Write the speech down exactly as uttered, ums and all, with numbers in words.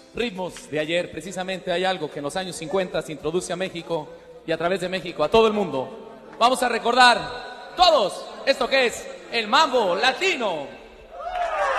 ritmos de ayer. Precisamente hay algo que en los años cincuenta se introduce a México y a través de México a todo el mundo. Vamos a recordar todos esto que es el mambo latino.